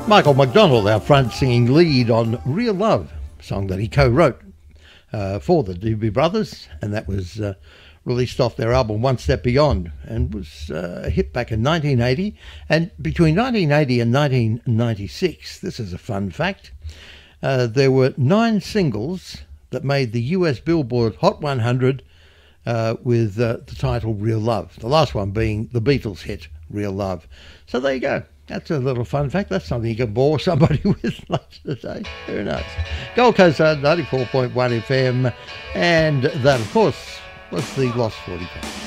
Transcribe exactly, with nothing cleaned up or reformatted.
Michael McDonald out front singing lead on Real Love, a song that he co-wrote uh, for the Doobie Brothers, and that was uh, released off their album One Step Beyond, and was uh, a hit back in nineteen eighty. And between nineteen eighty and nineteen ninety-six, this is a fun fact, uh, there were nine singles that made the U S Billboard Hot one hundred uh, with uh, the title Real Love, the last one being the Beatles hit Real Love. So there you go. That's a little fun fact. That's something you can bore somebody with later today. Who knows? Gold Coast ninety-four point one F M. And that, of course, was the Lost forty-five.